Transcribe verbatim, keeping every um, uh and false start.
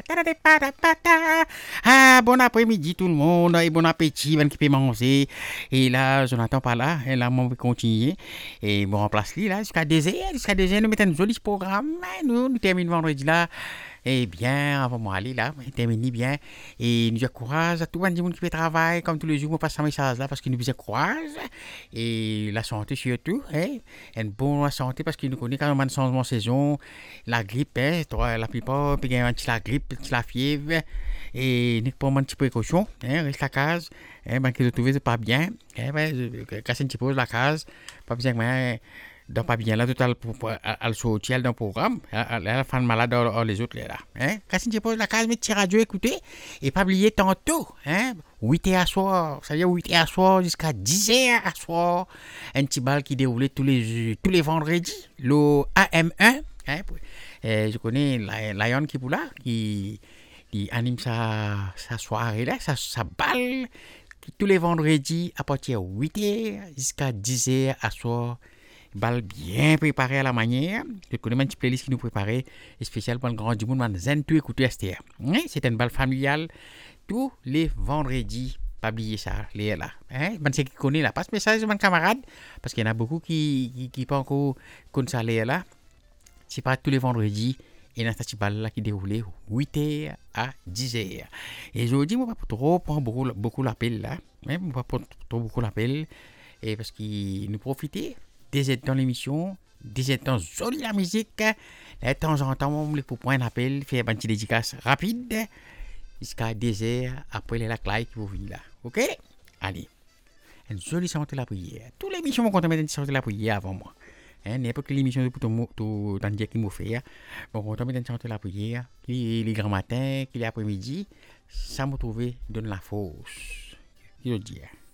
Ah, bon après-midi tout le monde et bon appétit, ben qui peut manger. Et là, Jonathan pas là, et là, on va continuer. Et bon, on place lui là jusqu'à deux heures, jusqu'à deux heures, nous mettons un joli programme. Nous, nous terminons vendredi là. Eh bien, avant moi aller là, terminer bien. Et nous encourage à tout le monde qui fait travail, comme tous les jours, on passe un message là parce que nous vous encourage. Et la santé surtout, hein. Une bonne santé parce que nous connaissons quand même un changement de saison, la grippe, hein. Toi, la plupart, puis il y a un petit la grippe, un petit la fièvre. Et nous prenons un petit précaution, hein, reste à case, hein, ben que vous trouvez pas bien, hein, ben, casse un petit peu la case, pas besoin que moi, dans pas bien là, tout à l'heure, à le sortir dans le programme, à la fin de malade, les autres là, hein, casse un petit peu la case, mettez radio, écoutez, et pas oublier tantôt, hein, huit heures à soir, ça veut dire huit heures à soir jusqu'à dix heures à soir, un petit bal qui déroulait tous les, tous les vendredis, le A M un, hein, et je connais Lion qui est là, qui qui anime sa, sa soirée là, sa, sa balle, qui, tous les vendredis à partir de huit heures jusqu'à dix heures à soir. Balle bien préparée à la manière. Je connais un petit playlist qui nous préparait, spécial pour le grand du monde, man zen tout écouter à cette heure. Oui, c'est une balle familiale tous les vendredis. Pas oublier ça, les là. Hein? Ben, c'est qui connaît là, passe message à mon camarade, parce qu'il y en a beaucoup qui qui, qui pas encore connaissent ça les là. C'est pas tous les vendredis. Et dans cette balle-là qui déroulait huit heures à dix heures. Et je vous dis, moi, pas trop prendre beaucoup, beaucoup l'appel là. Même pas prendre trop beaucoup l'appel. Et parce qu'il nous profitait des aides dans l'émission, des aides dans jolie la musique. De temps en temps, on pour prendre un appel, faire une petite dédicace rapide. Jusqu'à dix heures après les lacs qui vous venez là. Ok? Allez. Une jolie santé la prière. Toutes les émissions vont compter mettre une santé la prière avant moi. Hein, n'importe quelle émission de tout tout dans le qui m'a fait bon on tombe dans chanter la prière qui les grands matins qui l'après-midi ça me trouver donne la force qui le dit